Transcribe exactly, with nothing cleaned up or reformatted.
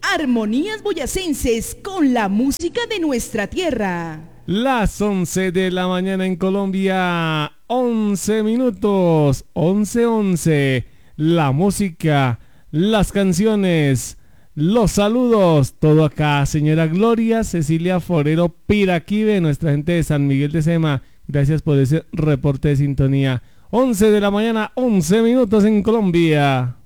Armonías boyacenses con la música de nuestra tierra. Las once de la mañana en Colombia, once minutos, once once. La música, las canciones, los saludos, todo acá. Señora Gloria Cecilia Forero Piraquive, nuestra gente de San Miguel de Sema. Gracias por ese reporte de sintonía. once de la mañana, once minutos en Colombia.